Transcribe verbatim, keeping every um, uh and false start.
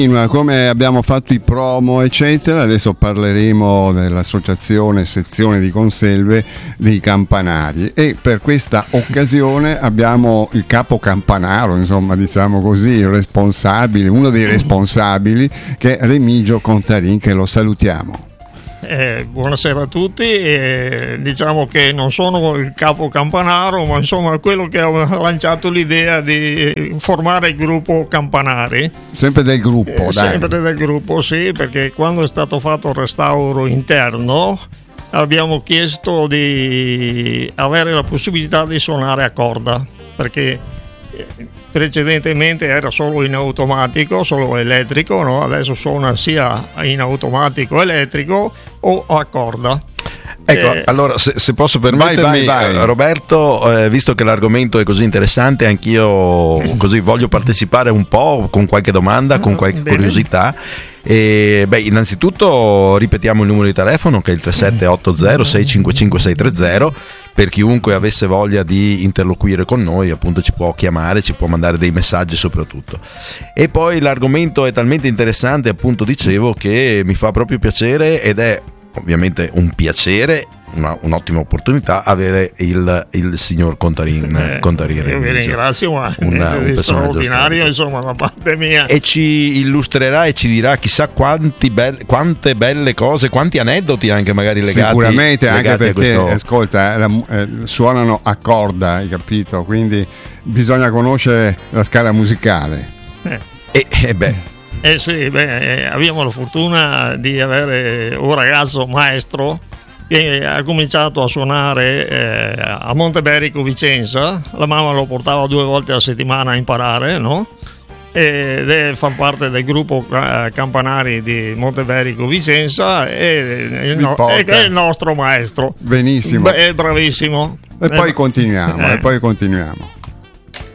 Come abbiamo fatto i promo eccetera, adesso parleremo dell'associazione sezione di conserve dei campanari, e per questa occasione abbiamo il capo campanaro, insomma diciamo così, il responsabile, uno dei responsabili, che è Remigio Contarin, che lo salutiamo. Eh, buonasera a tutti, eh, diciamo che non sono il capo campanaro, ma insomma quello che ha lanciato l'idea di formare il gruppo Campanari. Sempre del gruppo, eh, dai. Sempre del gruppo, sì, perché quando è stato fatto il restauro interno abbiamo chiesto di avere la possibilità di suonare a corda, perché precedentemente era solo in automatico, solo elettrico, no? Adesso suona sia in automatico elettrico o a corda. Ecco, eh, allora se, se posso permettermi, vai, vai, vai. Roberto, eh, visto che l'argomento è così interessante, anch'io così voglio partecipare un po' con qualche domanda, con qualche Bene. curiosità. E, beh, innanzitutto ripetiamo il numero di telefono, che è il tre sette otto zero sei cinque cinque sei tre zero, per chiunque avesse voglia di interloquire con noi, appunto ci può chiamare, ci può mandare dei messaggi soprattutto. E poi l'argomento è talmente interessante, appunto dicevo, che mi fa proprio piacere, ed è ovviamente un piacere, una, un'ottima opportunità avere il, il signor Contarin, eh, Contarin io vi ringrazio, ma un, un straordinario, insomma, da parte mia. E ci illustrerà e ci dirà chissà quanti be- quante belle cose, quanti aneddoti anche magari legati, sicuramente legati anche perché questo... ascolta, la, eh, suonano a corda, hai capito? Quindi bisogna conoscere la scala musicale. eh. e, e beh Eh sì, beh, abbiamo la fortuna di avere un ragazzo maestro che ha cominciato a suonare eh, a Monteberico, Vicenza. La mamma lo portava due volte a settimana a imparare, no? Ed è, fa parte del gruppo Campanari di Monteberico, Vicenza, e il no, è, è il nostro maestro. Benissimo. Beh, è bravissimo. E poi eh, continuiamo, eh. e poi continuiamo.